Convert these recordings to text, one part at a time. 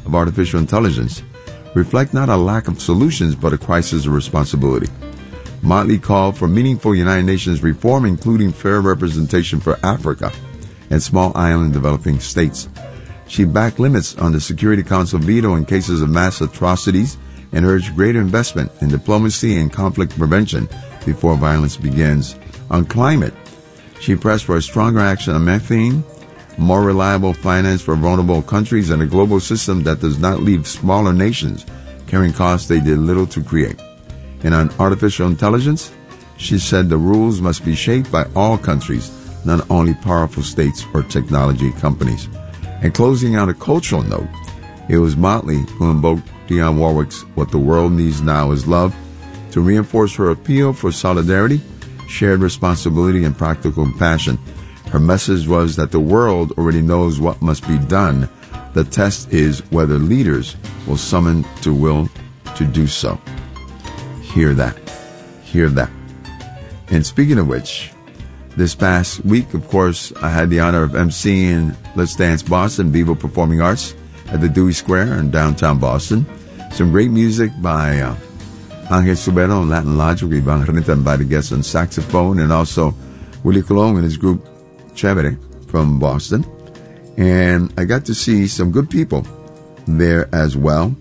of artificial intelligence reflect not a lack of solutions but a crisis of responsibility. Motley called for meaningful United Nations reform, including fair representation for Africa and small island developing states. She backed limits on the Security Council veto in cases of mass atrocities and urged greater investment in diplomacy and conflict prevention before violence begins. On climate, she pressed for a stronger action on methane, more reliable finance for vulnerable countries, and a global system that does not leave smaller nations carrying costs they did little to create. And on artificial intelligence, she said the rules must be shaped by all countries, not only powerful states or technology companies. And closing on a cultural note, it was Motley who invoked Dionne Warwick's "What the World Needs Now is Love" to reinforce her appeal for solidarity, shared responsibility, and practical compassion. Her message was that the world already knows what must be done. The test is whether leaders will summon the will to do so. Hear that. Hear that. And speaking of which, this past week, of course, I had the honor of emceeing Let's Dance Boston, Vivo Performing Arts at the Dewey Square in downtown Boston. Some great music by Angel Subero on Latin Logic, Ivan Renita invited guests on saxophone, and also Willie Colon and his group Chévere from Boston. And I got to see some good people there as well.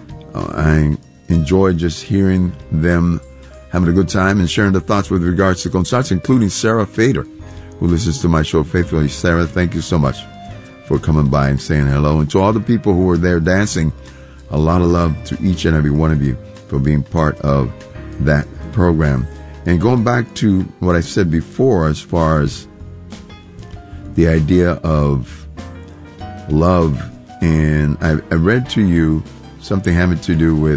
I enjoyed just hearing them having a good time and sharing their thoughts with regards to concerts, including Sarah Fader, who listens to my show faithfully. Sarah, thank you so much for coming by and saying hello. And to all the people who were there dancing, a lot of love to each and every one of you for being part of that program. And going back to what I said before as far as the idea of love, and I read to you something having to do with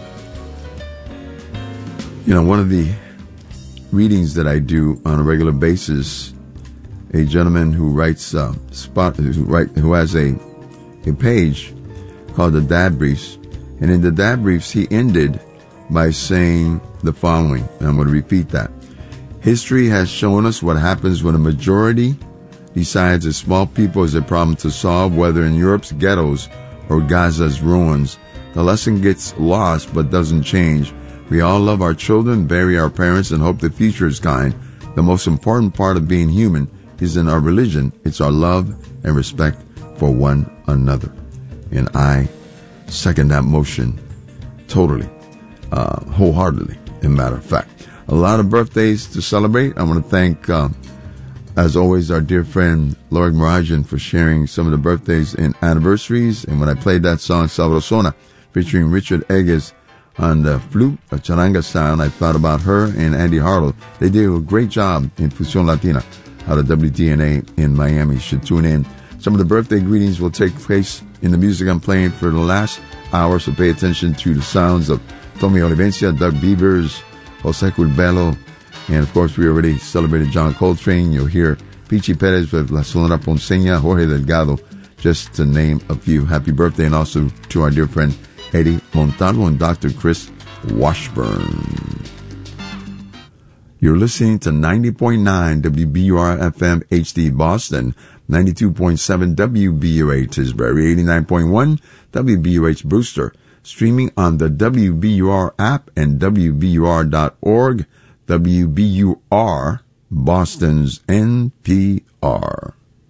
one of the readings that I do on a regular basis. A gentleman who writes who has a page called the Dad Briefs, and in the Dad Briefs he ended by saying the following, and I'm going to repeat that. History has shown us what happens when a majority decides a small people is a problem to solve, whether in Europe's ghettos or Gaza's ruins. The lesson gets lost but doesn't change. We all love our children, bury our parents, and hope the future is kind. The most important part of being human is in our religion. It's our love and respect for one another. And I second that motion totally, wholeheartedly, as a matter of fact. A lot of birthdays to celebrate. I want to thank, as always, our dear friend Lorik Marajan for sharing some of the birthdays and anniversaries. And when I played that song, Sabrosona, featuring Richard Eges on the flute, a charanga sound, I thought about her and Andy Harlow. They did a great job in Fusion Latina out of WTNA in Miami. You should tune in. Some of the birthday greetings will take place in the music I'm playing for the last hour, so pay attention to the sounds of Tommy Olivencia, Doug Beavers, Jose Curbelo, and of course we already celebrated John Coltrane. You'll hear Pichi Perez with La Sonora Ponceña, Jorge Delgado, just to name a few. Happy birthday, and also to our dear friend Eddie Montalvo and Dr. Chris Washburn. You're listening to 90.9 WBUR FM HD Boston, 92.7 WBUH Tisbury, 89.1 WBUH Brewster, streaming on the WBUR app and WBUR.org, WBUR, Boston's NPR.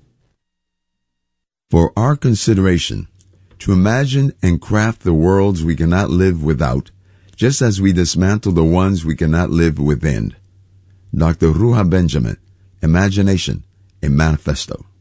For our consideration, to imagine and craft the worlds we cannot live without, just as we dismantle the ones we cannot live within. Dr. Ruha Benjamin, Imagination, a Manifesto.